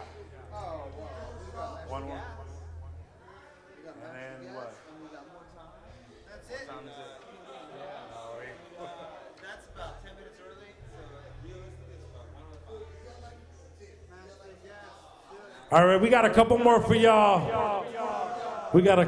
One more. And then what? That's it. What time is it? Oh, wait. That's about 10 minutes early. So realistically, it's about 1:05. All right, we got a couple more for y'all. We got a